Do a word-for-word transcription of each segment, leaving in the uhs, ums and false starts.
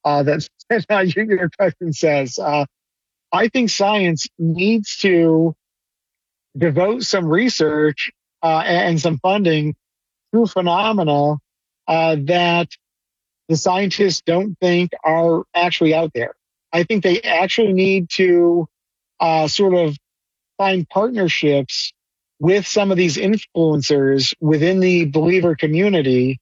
uh, that, that uh, your question says. Uh, I think science needs to devote some research uh, and some funding to phenomena uh, that the scientists don't think are actually out there. I think they actually need to uh, sort of find partnerships with some of these influencers within the believer community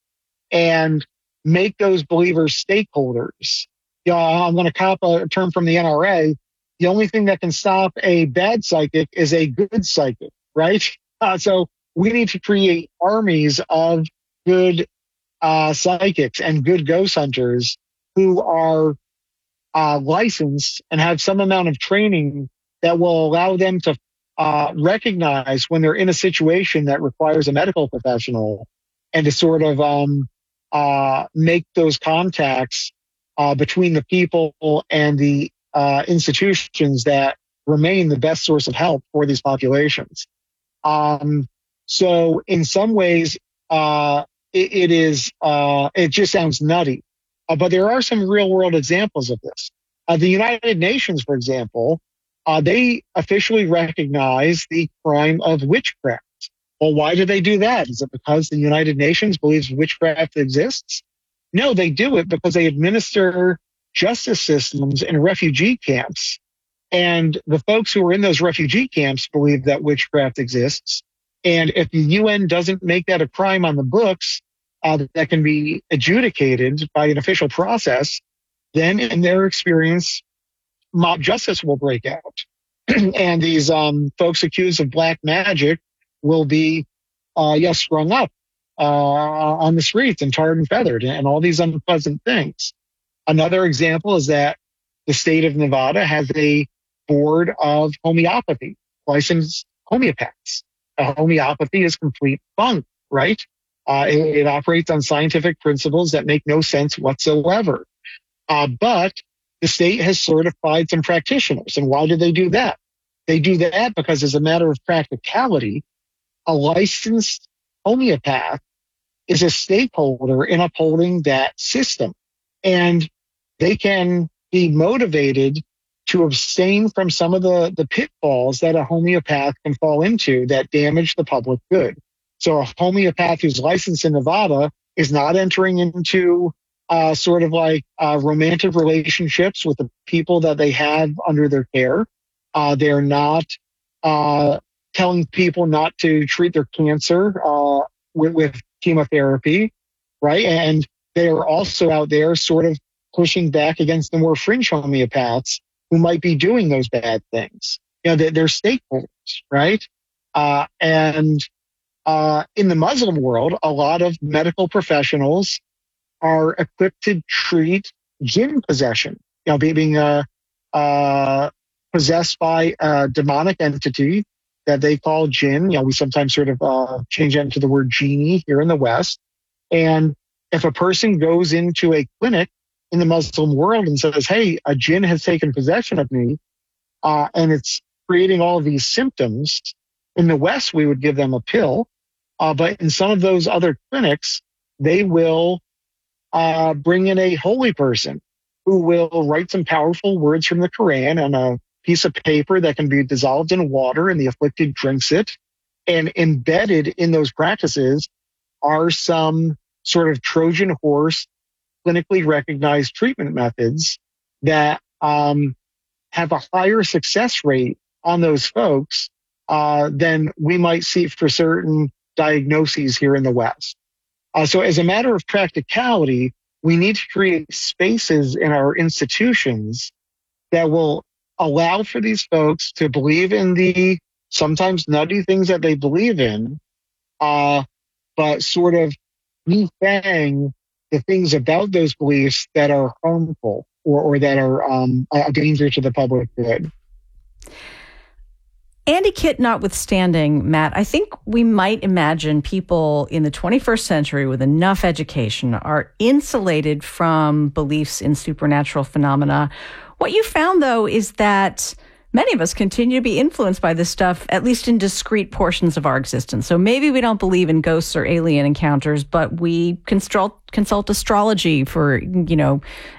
and make those believers stakeholders. You know, I'm going to cop a term from the N R A. The only thing that can stop a bad psychic is a good psychic, right? Uh, so we need to create armies of good uh, psychics and good ghost hunters who are uh, licensed and have some amount of training that will allow them to uh, recognize when they're in a situation that requires a medical professional and to sort of um, uh, make those contacts uh, between the people and the uh, institutions that remain the best source of help for these populations. Um, so in some ways, uh, it, it is, uh, it just sounds nutty. Uh, but there are some real world examples of this. Uh, the United Nations, for example, uh, they officially recognize the crime of witchcraft. Well, why do they do that? Is it because the United Nations believes witchcraft exists? No, they do it because they administer justice systems in refugee camps. And the folks who are in those refugee camps believe that witchcraft exists. And if the U N doesn't make that a crime on the books uh, that can be adjudicated by an official process, then in their experience, mob justice will break out. And these um, folks accused of black magic will be, uh, yes, sprung up uh, on the streets and tarred and feathered and all these unpleasant things. Another example is that the state of Nevada has a board of homeopathy, licensed homeopaths. Uh, homeopathy is complete bunk, right? Uh, it, it operates on scientific principles that make no sense whatsoever. Uh, but the state has certified some practitioners. And why do they do that? They do that because as a matter of practicality, a licensed homeopath is a stakeholder in upholding that system. And they can be motivated to abstain from some of the, the pitfalls that a homeopath can fall into that damage the public good. So a homeopath who's licensed in Nevada is not entering into uh, sort of like uh, romantic relationships with the people that they have under their care. Uh, they're not uh, telling people not to treat their cancer uh, with, with chemotherapy, right? And they are also out there sort of pushing back against the more fringe homeopaths who might be doing those bad things. You know, they're, they're stakeholders, right? Uh, and uh, in the Muslim world, a lot of medical professionals are equipped to treat jinn possession, you know, being uh, uh, possessed by a demonic entity that they call jinn. You know, we sometimes sort of uh, change that into the word genie here in the West. And if a person goes into a clinic in the Muslim world and says, hey, a jinn has taken possession of me, uh, and it's creating all of these symptoms, in the West, we would give them a pill. Uh, but in some of those other clinics, they will uh, bring in a holy person who will write some powerful words from the Quran on a piece of paper that can be dissolved in water, and the afflicted drinks it. And embedded in those practices are some sort of Trojan horse, clinically recognized treatment methods that um, have a higher success rate on those folks uh, than we might see for certain diagnoses here in the West. Uh, so as a matter of practicality, we need to create spaces in our institutions that will allow for these folks to believe in the sometimes nutty things that they believe in, uh, but sort of defang the things about those beliefs that are harmful or, or that are um, a danger to the public good. Andy Kitt notwithstanding, Matt, I think we might imagine people in the twenty-first century with enough education are insulated from beliefs in supernatural phenomena. What you found, though, is that many of us continue to be influenced by this stuff, at least in discrete portions of our existence. So maybe we don't believe in ghosts or alien encounters, but we consult, consult astrology for, you know,